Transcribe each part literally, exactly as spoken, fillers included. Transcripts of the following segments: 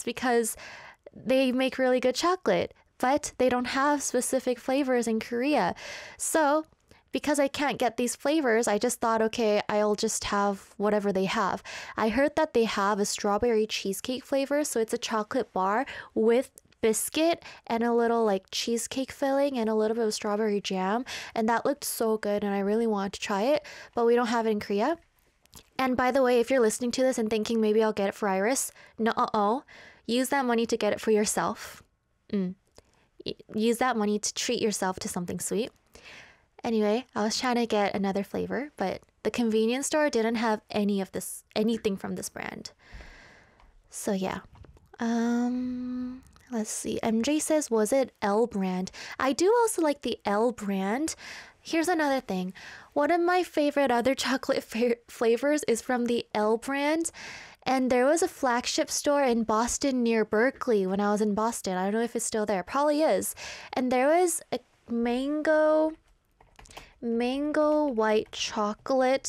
because they make really good chocolate, but they don't have specific flavors in Korea. So because I can't get these flavors, I just thought, okay, I'll just have whatever they have. I heard that they have a strawberry cheesecake flavor, so it's a chocolate bar with biscuit and a little like cheesecake filling and a little bit of strawberry jam, and that looked so good and I really wanted to try it, but we don't have it in Korea. And by the way, if you're listening to this and thinking maybe I'll get it for Iris, no, uh-oh, use that money to get it for yourself. Mm. Use that money to treat yourself to something sweet. Anyway, I was trying to get another flavor, but the convenience store didn't have any of this, anything from this brand. So yeah. Um, let's see. M J says, was it L brand? I do also like the L brand. Here's another thing. One of my favorite other chocolate fa- flavors is from the L brand. And there was a flagship store in Boston near Berkeley when I was in Boston. I don't know if it's still there. Probably is. And there was a mango, mango white chocolate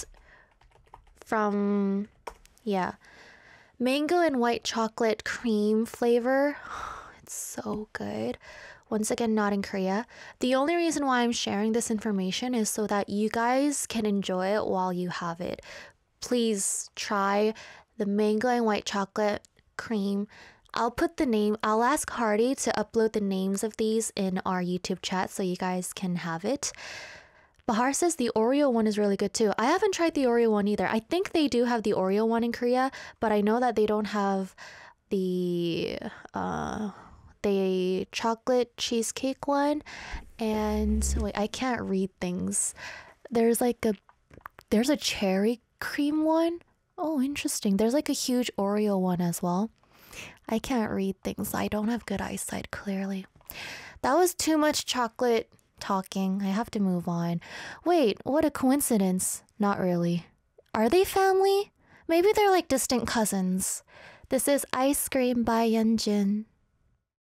from, yeah, mango and white chocolate cream flavor. It's so good. Once again, not in Korea. The only reason why I'm sharing this information is so that you guys can enjoy it while you have it. Please try the mango and white chocolate cream. I'll put the name, I'll ask Hardy to upload the names of these in our YouTube chat so you guys can have it. Bahar says the Oreo one is really good too. I haven't tried the Oreo one either. I think they do have the Oreo one in Korea, but I know that they don't have the uh the chocolate cheesecake one. And wait, I can't read things. There's like a there's a cherry cream one. Oh, interesting. There's like a huge Oreo one as well. I can't read things. I don't have good eyesight, clearly. That was too much chocolate talking. I have to move on. Wait, what a coincidence. Not really. Are they family? Maybe they're like distant cousins. This is Ice Cream by Yeonjun.